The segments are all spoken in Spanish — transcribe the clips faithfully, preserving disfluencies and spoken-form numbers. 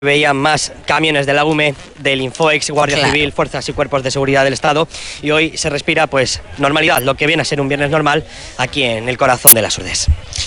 Veían más camiones de la U M E, del Infoex, Guardia claro. Civil, fuerzas y cuerpos de seguridad del Estado, y hoy se respira pues normalidad, lo que viene a ser un viernes normal aquí en el corazón de las Urdes.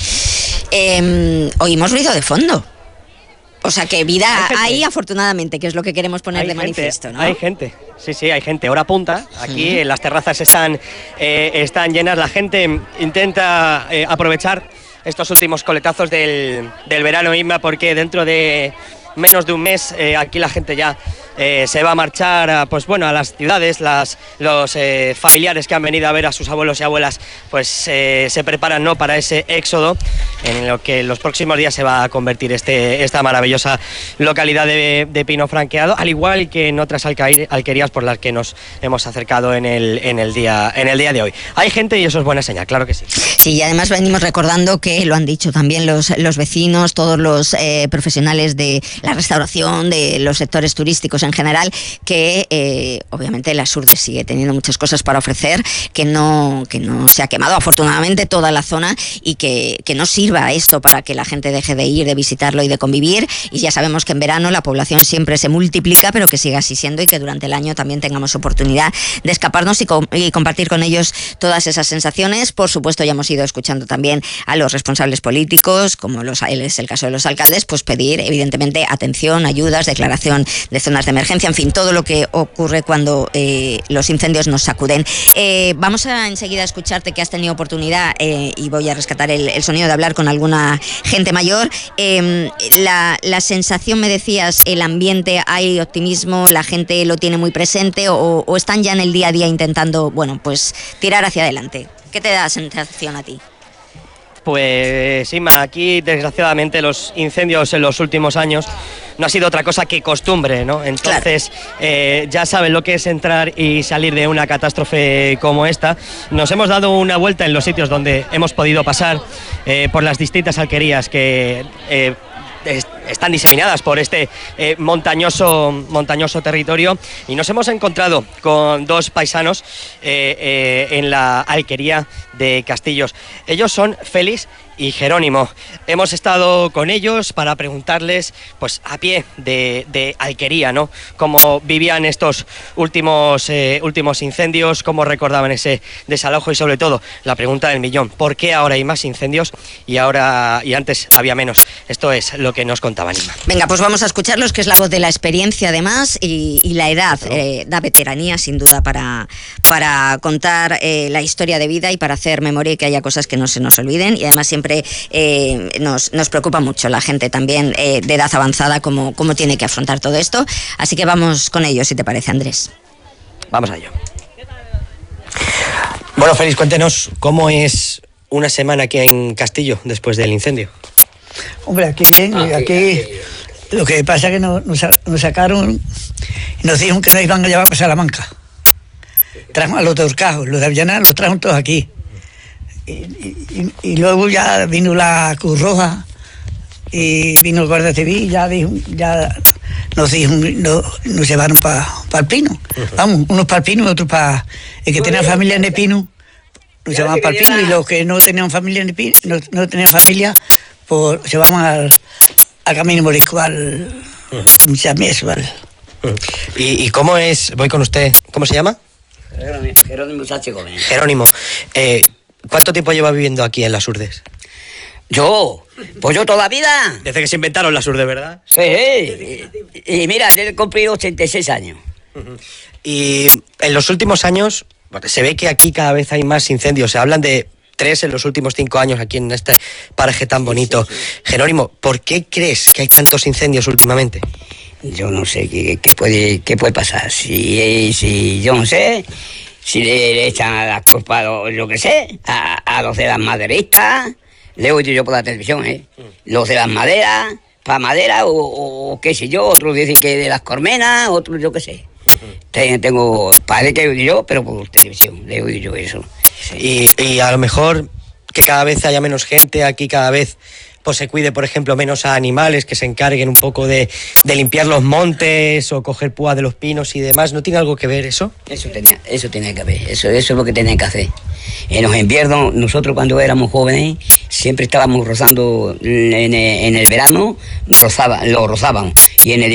Eh, oímos ruido de fondo. O sea que vida hay, hay afortunadamente, que es lo que queremos poner hay de gente, manifiesto, ¿no? Hay gente, sí, sí, hay gente. Hora punta, aquí sí. Las terrazas están, eh, están llenas, la gente intenta eh, aprovechar estos últimos coletazos del, del verano, Inma, porque dentro de menos de un mes eh, aquí la gente ya eh, se va a marchar a, pues bueno, a las ciudades, las, los eh, familiares que han venido a ver a sus abuelos y abuelas pues eh, se preparan, ¿no?, para ese éxodo en lo que en los próximos días se va a convertir este, esta maravillosa localidad de, de Pino Franqueado, al igual que en otras alquerías por las que nos hemos acercado en el, en el, día, en el día de hoy. Hay gente y eso es buena señal, claro que sí. Sí, y además venimos recordando que lo han dicho también los, los vecinos, todos los eh, profesionales de la restauración, de los sectores turísticos en general, que eh, obviamente las Urdes sigue teniendo muchas cosas para ofrecer, que no, que no se ha quemado afortunadamente toda la zona y que, que no sirva esto para que la gente deje de ir, de visitarlo y de convivir. Y ya sabemos que en verano la población siempre se multiplica, pero que siga así siendo y que durante el año también tengamos oportunidad de escaparnos y, com y compartir con ellos todas esas sensaciones. Por supuesto, ya hemos ido escuchando también a los responsables políticos, como los, es el caso de los alcaldes, pues pedir evidentemente atención, ayudas, declaración de zonas de emergencia, en fin, todo lo que ocurre cuando eh, los incendios nos sacuden. Eh, vamos a enseguida a escucharte, que has tenido oportunidad, eh, y voy a rescatar el, el sonido de hablar con alguna gente mayor. Eh, la, la sensación, me decías, el ambiente, hay optimismo, la gente lo tiene muy presente o, o están ya en el día a día intentando, bueno, pues tirar hacia adelante. ¿Qué te da sensación a ti? Pues Inma, aquí desgraciadamente los incendios en los últimos años no ha sido otra cosa que costumbre, ¿no? Entonces claro. eh, ya saben lo que es entrar y salir de una catástrofe como esta. Nos hemos dado una vuelta en los sitios donde hemos podido pasar eh, por las distintas alquerías que eh, están diseminadas por este eh, montañoso, montañoso territorio, y nos hemos encontrado con dos paisanos eh, eh, en la alquería de Castillos. Ellos son Félix y Jerónimo. Hemos estado con ellos para preguntarles, pues a pie de, de alquería, ¿no?, cómo vivían estos últimos, eh, últimos incendios, cómo recordaban ese desalojo y sobre todo la pregunta del millón: ¿por qué ahora hay más incendios y ahora y antes había menos? Esto es lo que nos contaban. Venga, pues vamos a escucharlos, que es la voz de la experiencia además y, y la edad, eh, da veteranía sin duda para, para contar eh, la historia de vida y para hacer memoria y que haya cosas que no se nos olviden, y además siempre Eh, nos, nos preocupa mucho la gente también eh, de edad avanzada, cómo, cómo tiene que afrontar todo esto. Así que vamos con ello, si te parece, Andrés. Vamos a ello. Bueno, Félix, cuéntenos cómo es una semana aquí en Castillo después del incendio. Hombre, aquí bien, ah, aquí lo que pasa es que nos, nos, nos sacaron y nos dijeron que nos iban a llevar para Salamanca. Trajeron a los de Orcajo, los de Aviana los trajeron todos aquí. Y, y, y luego ya vino la Cruz Roja y vino el Guardia Civil, ya, dijo, ya nos dijo, nos, nos llevaron para pa el Pino. Uh-huh. Vamos, unos para el Pino y otros para el que tenía familia en el Pino, nos llevaban para el Pino, y los que no tenían familia en el Pino, no, no tenían familia, pues se van al, al Camino Morisco, al Misameso. Al... Uh-huh. ¿Y, ¿Y cómo es? Voy con usted. ¿Cómo se llama? Jerónimo, Jerónimo Sánchez Gómez. Jerónimo. Eh, ¿Cuánto tiempo lleva viviendo aquí en las Urdes? Yo, pues yo toda la vida. Desde que se inventaron las Urdes, ¿verdad? Sí, y, y mira, he cumplido ochenta y seis años. Uh-huh. Y en los últimos años, se ve que aquí cada vez hay más incendios. Se hablan de tres en los últimos cinco años aquí en este paraje tan bonito. Sí, sí, sí. Jerónimo, ¿por qué crees que hay tantos incendios últimamente? Yo no sé qué, qué, puede, qué puede pasar. Si, si yo no sé... Si le, le echan la culpa, lo, lo que sé, a, a los de las maderistas, le he oído yo por la televisión, ¿eh? Los de las maderas, para madera, o, o qué sé yo, otros dicen que de las cormenas, otros yo qué sé. Uh-huh. Tengo, padre que he oído yo, pero por televisión, le he oído yo eso. Sí. Y, y a lo mejor que cada vez haya menos gente aquí, cada vez pues se cuide, por ejemplo, menos a animales, que se encarguen un poco de, de limpiar los montes o coger púa de los pinos y demás. ¿No tiene algo que ver eso? Eso tenía, eso tenía que ver, eso, eso es lo que tenía que hacer. En los inviernos, nosotros cuando éramos jóvenes, siempre estábamos rozando, en, en el verano, rozaba, lo rozaban. y en el